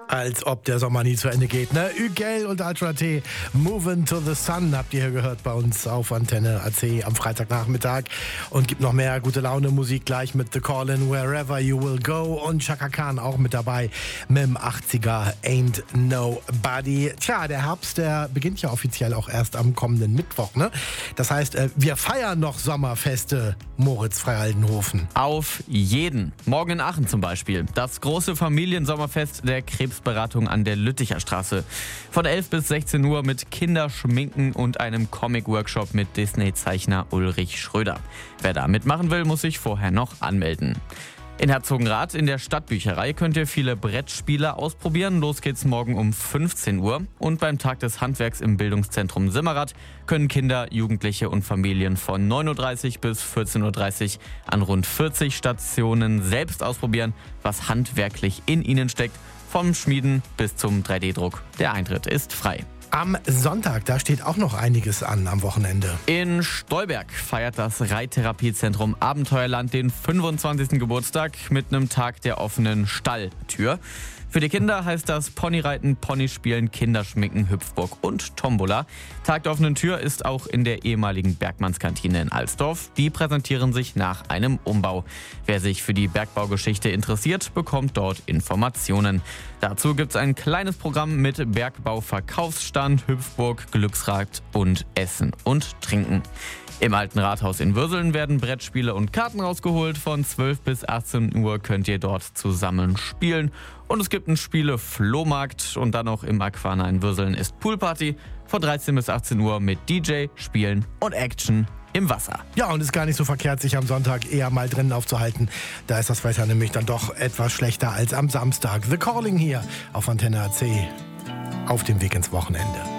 Als ob der Sommer nie zu Ende geht, ne? Ügel und Ultra T, Moving to the Sun, habt ihr hier gehört bei uns auf Antenne AC am Freitagnachmittag. Und gibt noch mehr gute Laune Musik gleich mit The Callin', Wherever You Will Go und Chaka Khan auch mit dabei mit dem 80er Ain't Nobody. Tja, der Herbst, der beginnt ja offiziell auch erst am kommenden Mittwoch, ne? Das heißt, wir feiern noch Sommerfeste, Moritz Freialdenhofen. Auf jeden. Morgen in Aachen zum Beispiel. Das große Familiensommerfest der Krebsberatung an der Lütticher Straße. Von 11 bis 16 Uhr mit Kinderschminken und einem Comic-Workshop mit Disney-Zeichner Ulrich Schröder. Wer da mitmachen will, muss sich vorher noch anmelden. In Herzogenrath in der Stadtbücherei könnt ihr viele Brettspiele ausprobieren. Los geht's morgen um 15 Uhr. Und beim Tag des Handwerks im Bildungszentrum Simmerath können Kinder, Jugendliche und Familien von 9.30 Uhr bis 14.30 Uhr an rund 40 Stationen selbst ausprobieren, was handwerklich in ihnen steckt. Vom Schmieden bis zum 3D-Druck. Der Eintritt ist frei. Am Sonntag, da steht auch noch einiges an am Wochenende. In Stolberg feiert das Reittherapiezentrum Abenteuerland den 25. Geburtstag mit einem Tag der offenen Stalltür. Für die Kinder heißt das Ponyreiten, Ponyspielen, Kinderschminken, Hüpfburg und Tombola. Tag der offenen Tür ist auch in der ehemaligen Bergmannskantine in Alsdorf. Die präsentieren sich nach einem Umbau. Wer sich für die Bergbaugeschichte interessiert, bekommt dort Informationen. Dazu gibt es ein kleines Programm mit Bergbauverkaufsstand, Hüpfburg, Glücksrad und Essen und Trinken. Im Alten Rathaus in Würseln werden Brettspiele und Karten rausgeholt. Von 12 bis 18 Uhr könnt ihr dort zusammen spielen. Und es gibt einen Spiele-Flohmarkt. Und dann noch im Aquana in Würseln ist Poolparty von 13 bis 18 Uhr mit DJ, Spielen und Action im Wasser. Ja, und ist gar nicht so verkehrt, sich am Sonntag eher mal drinnen aufzuhalten. Da ist das Wetter nämlich dann doch etwas schlechter als am Samstag. The Calling hier auf Antenne AC auf dem Weg ins Wochenende.